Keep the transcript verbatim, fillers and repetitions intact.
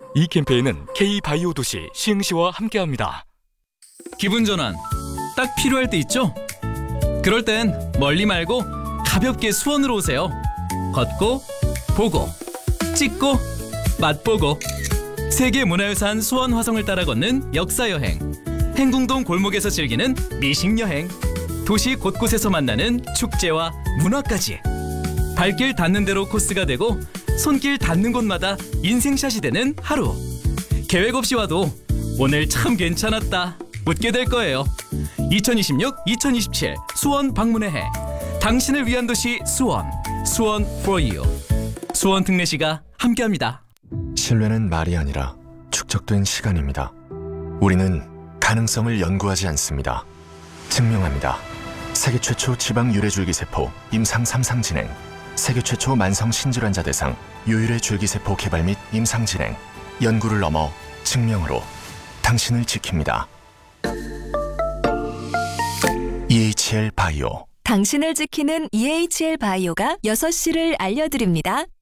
이 캠페인은 K바이오 도시 시흥시와 함께합니다. 기분 전환 딱 필요할 때 있죠? 그럴 땐 멀리 말고 가볍게 수원으로 오세요. 걷고 보고 찍고 맛보고 세계 문화유산 수원 화성을 따라 걷는 역사여행, 행궁동 골목에서 즐기는 미식여행, 도시 곳곳에서 만나는 축제와 문화까지 발길 닿는 대로 코스가 되고 손길 닿는 곳마다 인생샷이 되는 하루. 계획 없이 와도 오늘 참 괜찮았다 묻게 될 거예요. 이천이십육 이천이십칠 수원 방문의 해, 당신을 위한 도시 수원, 수원 for you. 수원 특례시가 함께합니다. 신뢰는 말이 아니라 축적된 시간입니다. 우리는 가능성을 연구하지 않습니다. 증명합니다. 세계 최초 지방 유래줄기세포 임상 삼 상 진행, 세계 최초 만성 신질환자 대상 유일의 줄기세포 개발 및 임상 진행, 연구를 넘어 증명으로 당신을 지킵니다. 이에이치엘 바이오. 당신을 지키는 이에이치엘 바이오가 여섯 시를 알려드립니다.